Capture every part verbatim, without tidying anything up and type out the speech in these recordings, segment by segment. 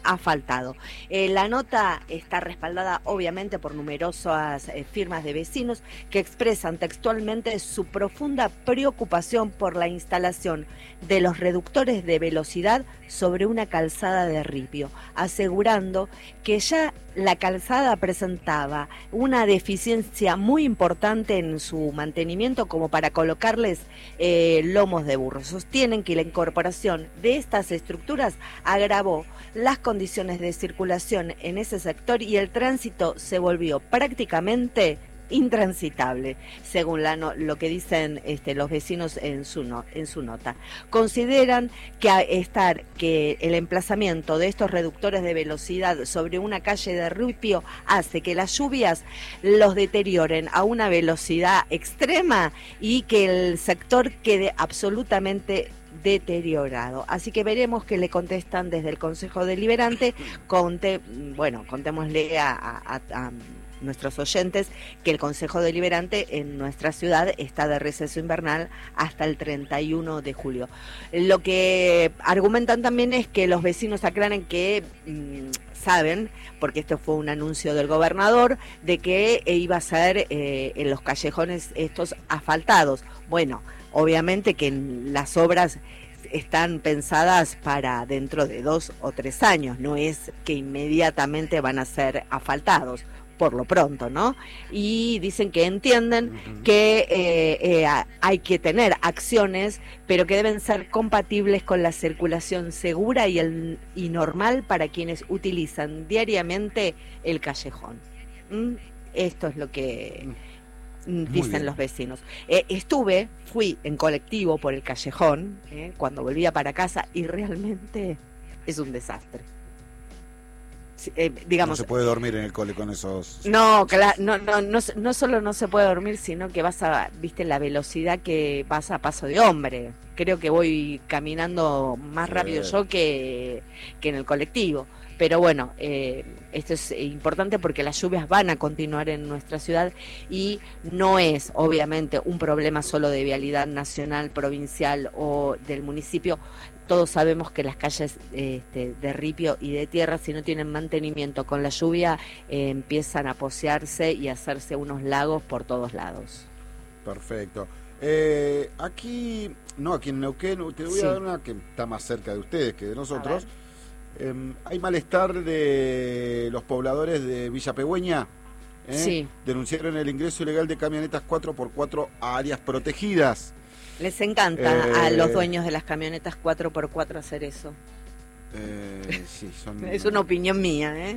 asfaltado. Eh, la nota está respaldada obviamente por numerosas eh, firmas de vecinos que expresan textualmente su profunda preocupación por la instalación de los reductores de velocidad sobre una calzada de ripio, asegurando que ya la calzada presentaba una deficiencia muy importante en su mantenimiento como para colocarles eh, lomos de burro. Sostienen que la incorporación de estas estructuras agravó las condiciones de circulación en ese sector y el tránsito se volvió prácticamente intransitable, según la no, lo que dicen este, los vecinos en su, no, en su nota. Consideran que, a estar, que el emplazamiento de estos reductores de velocidad sobre una calle de ripio hace que las lluvias los deterioren a una velocidad extrema y que el sector quede absolutamente deteriorado. Así que veremos qué le contestan desde el Consejo Deliberante. Conte, bueno, contémosle a, a, a, a nuestros oyentes que el Consejo Deliberante en nuestra ciudad está de receso invernal hasta el treinta y uno de julio. Lo que argumentan también es que los vecinos aclaren que mmm, saben, porque esto fue un anuncio del gobernador, de que iba a ser eh, en los callejones estos asfaltados. Bueno, obviamente que las obras están pensadas para dentro de dos o tres años, no es que inmediatamente van a ser asfaltados, por lo pronto, ¿no? Y dicen que entienden uh-huh. que eh, eh, hay que tener acciones, pero que deben ser compatibles con la circulación segura y, el, y normal para quienes utilizan diariamente el callejón. ¿Mm? Esto es lo que dicen los vecinos. Eh, estuve, fui en colectivo por el callejón eh, cuando volvía para casa y realmente es un desastre. Eh, digamos, no se puede dormir en el cole con esos... No, claro, no, no, no, no solo no se puede dormir, sino que vas a, viste, la velocidad que vas a paso de hombre. Creo que voy caminando más sí. rápido yo que, que en el colectivo. Pero bueno, eh, esto es importante porque las lluvias van a continuar en nuestra ciudad y no es obviamente un problema solo de vialidad nacional, provincial o del municipio. Todos sabemos que las calles este, de ripio y de tierra, si no tienen mantenimiento con la lluvia, eh, empiezan a posearse y a hacerse unos lagos por todos lados. Perfecto. Eh, aquí, no, aquí en Neuquén, te voy sí. a dar una que está más cerca de ustedes que de nosotros. Eh, hay malestar de los pobladores de Villa Pegüeña. ¿eh? Sí. Denunciaron el ingreso ilegal de camionetas cuatro por cuatro a áreas protegidas. Les encanta eh, a los dueños de las camionetas cuatro por cuatro hacer eso. Eh, sí, son, es una opinión mía, ¿eh?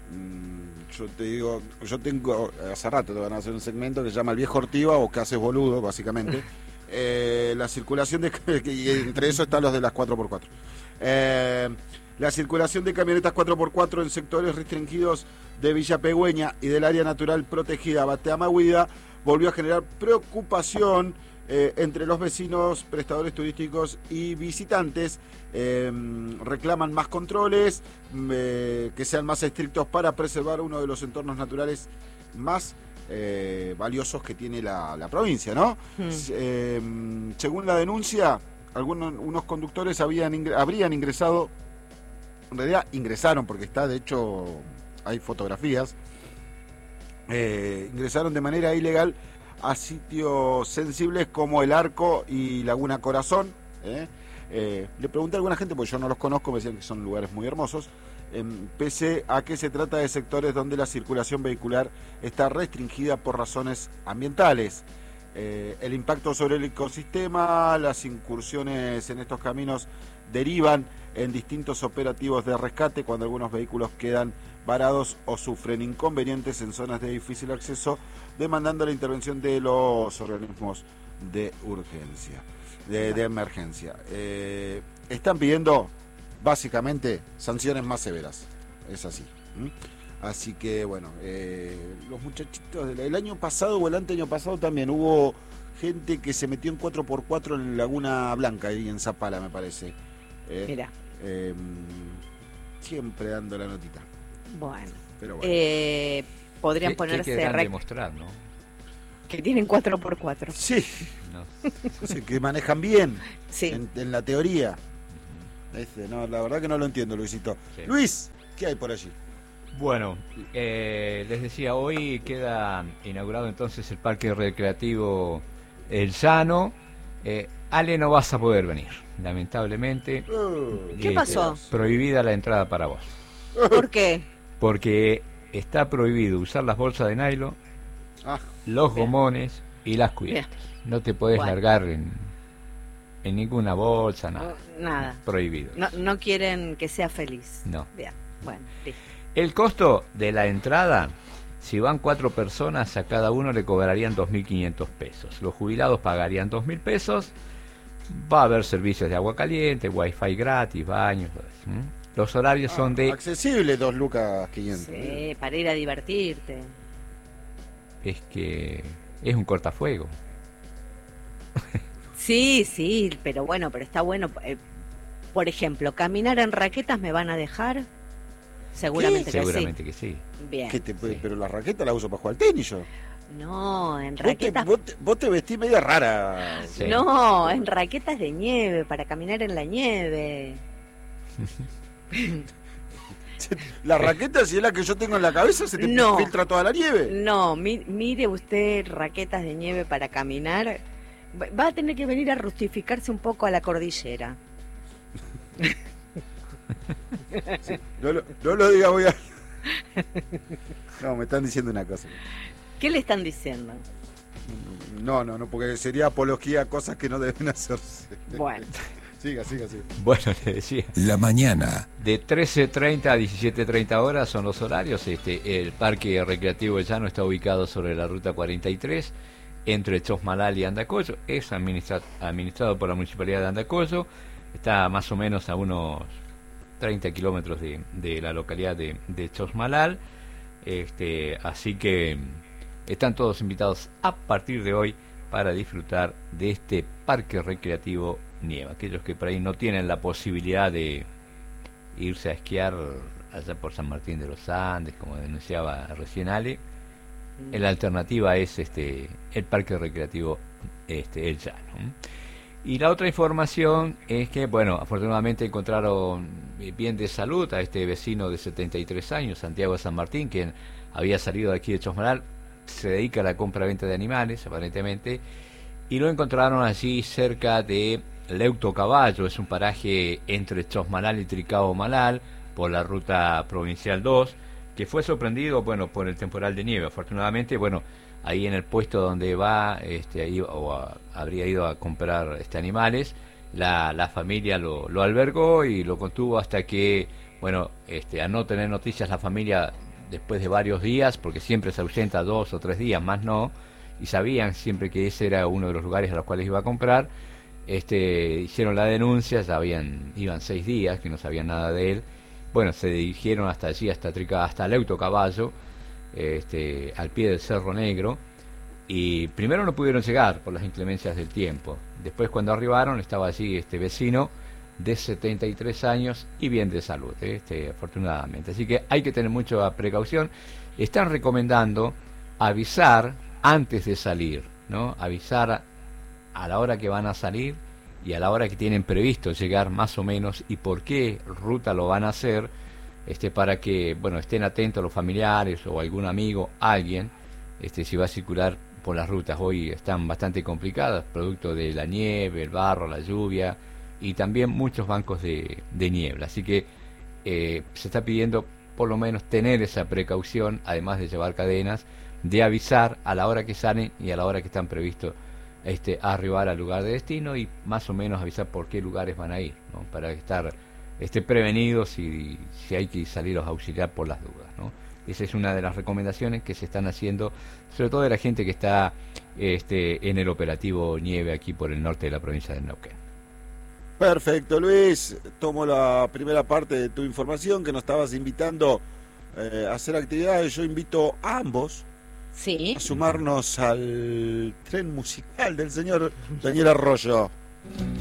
Yo te digo, yo tengo, hace rato te van a hacer un segmento que se llama El Viejo Ortiva o que haces boludo, básicamente. eh, la circulación de, y entre eso están los de las cuatro por cuatro. Eh, la circulación de camionetas cuatro por cuatro en sectores restringidos de Villa Pegüeña y del área natural protegida Bateama-Huida volvió a generar preocupación Eh, entre los vecinos, prestadores turísticos y visitantes. Eh, reclaman más controles, eh, que sean más estrictos para preservar uno de los entornos naturales más eh, valiosos que tiene la, la provincia, ¿no? Hmm. Eh, según la denuncia, algunos unos conductores habían ingre, habrían ingresado, en realidad ingresaron, porque está, de hecho, hay fotografías, eh, ingresaron de manera ilegal a sitios sensibles como El Arco y Laguna Corazón. ¿eh? Eh, le pregunté a alguna gente, porque yo no los conozco, me decían que son lugares muy hermosos, eh, pese a que se trata de sectores donde la circulación vehicular está restringida por razones ambientales. Eh, el impacto sobre el ecosistema, las incursiones en estos caminos derivan en distintos operativos de rescate cuando algunos vehículos quedan varados o sufren inconvenientes en zonas de difícil acceso, demandando la intervención de los organismos de urgencia, de, de emergencia. Eh, están pidiendo básicamente sanciones más severas, es así. ¿Mm? Así que bueno, eh, los muchachitos del el año pasado o el anteaño pasado también hubo gente que se metió en cuatro por cuatro en Laguna Blanca, ahí en Zapala me parece. Eh, Mira. Eh, siempre dando la notita. Bueno, Pero bueno. Eh, podrían ¿Qué, ponerse qué rec- demostrar, ¿no? que tienen cuatro por cuatro. Sí, No. sí, que manejan bien Sí. en, en la teoría. Este, no, la verdad que no lo entiendo, Luisito. Sí. Luis, ¿qué hay por allí? Bueno, eh, les decía, hoy queda inaugurado entonces el Parque Recreativo El Llano. Eh, Ale, no vas a poder venir, lamentablemente. Uh, ¿Qué Eh, pasó? Prohibida la entrada para vos. ¿Por qué? Porque está prohibido usar las bolsas de nylon, ah, los Bien. gomones y las cubiertas. No te podés Bueno. largar en, en ninguna bolsa, nada. Nada. Prohibido. No, no quieren que sea feliz. No. Bien, bueno, listo. El costo de la entrada, si van cuatro personas, a cada uno le cobrarían dos mil quinientos pesos. Los jubilados pagarían dos mil pesos. Va a haber servicios de agua caliente, wifi gratis, baños. ¿Mm? Los horarios ah, son de... accesible, dos lucas quinientos. Sí, para ir a divertirte. Es que es un cortafuego. Sí, sí, pero bueno, pero está bueno. eh, por ejemplo, caminar en raquetas me van a dejar. Seguramente que Seguramente que sí. sí. Bien. ¿Qué te, Sí. Pero la raqueta la uso para jugar al tenis yo. No, en Vos te, raquetas. vos, te, vos te vestís media rara. Sí. No, en raquetas de nieve, para caminar en la nieve. La raqueta, si es la que yo tengo en la cabeza, se te No. filtra toda la nieve. No, mi- mire usted raquetas de nieve para caminar. Va- Va a tener que venir a justificarse un poco a la cordillera. No lo, no lo diga, voy a... No, me están diciendo una cosa. ¿Qué le están diciendo? No, no, no, porque sería apología a cosas que no deben hacerse. Bueno, Siga, siga, siga. Bueno, le decía, La mañana. de trece treinta a diecisiete treinta horas son los horarios. Este, el Parque Recreativo El Llano está ubicado sobre la ruta cuarenta y tres, entre Chosmalal y Andacollo. Es administra- administrado por la Municipalidad de Andacollo. Está más o menos a unos treinta kilómetros de, de la localidad de, de Chosmalal. Este, así que están todos invitados a partir de hoy para disfrutar de este Parque Recreativo Nieva. Aquellos que por ahí no tienen la posibilidad de irse a esquiar allá por San Martín de los Andes, como denunciaba recién Ale, la alternativa es este el Parque Recreativo este El Llano. Y la otra información es que, bueno, afortunadamente encontraron bien de salud a este vecino de setenta y tres años, Santiago San Martín, quien había salido de aquí de Chosmalal, se dedica a la compra-venta de animales, aparentemente, y lo encontraron allí cerca de Leuto Caballo. Es un paraje entre Chosmalal y Tricao Malal, por la ruta provincial dos, que fue sorprendido, bueno, por el temporal de nieve. Afortunadamente, bueno, ahí en el puesto donde va, este, ahí, o a, habría ido a comprar este animales, la, la familia lo, lo albergó y lo contuvo hasta que, bueno, este, a no tener noticias la familia después de varios días, porque siempre se ausenta dos o tres días, más no, y sabían siempre que ese era uno de los lugares a los cuales iba a comprar. Este, hicieron la denuncia, ya habían, iban seis días que no sabían nada de él. Bueno, se dirigieron hasta allí, hasta Trica, hasta Leuto Caballo, este, al pie del Cerro Negro, y primero no pudieron llegar por las inclemencias del tiempo. Después, cuando arribaron, estaba allí este vecino de setenta y tres años y bien de salud, este, afortunadamente. Así que hay que tener mucha precaución. Están recomendando avisar antes de salir, ¿no? Avisar a la hora que van a salir y a la hora que tienen previsto llegar, más o menos, y por qué ruta lo van a hacer, este, para que, bueno, estén atentos los familiares o algún amigo, alguien, este, si va a circular por las rutas. Hoy están bastante complicadas, producto de la nieve, el barro, la lluvia y también muchos bancos de, de niebla. Así que eh, se está pidiendo por lo menos tener esa precaución, además de llevar cadenas, de avisar a la hora que salen y a la hora que están previstos este, a arribar al lugar de destino, y más o menos avisar por qué lugares van a ir, ¿no? Para estar este, prevenidos y si hay que salir a auxiliar por las dudas, ¿no? Esa es una de las recomendaciones que se están haciendo, sobre todo de la gente que está este, en el operativo nieve aquí por el norte de la provincia de Neuquén. Perfecto, Luis. Tomo la primera parte de tu información, que nos estabas invitando eh, a hacer actividades. Yo invito a ambos sí. a sumarnos al tren musical del señor Daniel Arroyo.